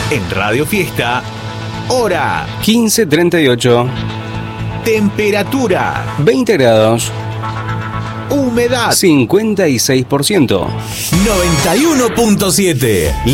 En Radio Fiesta, hora 15:38. Temperatura 20 grados. humedad 56%. 91.7.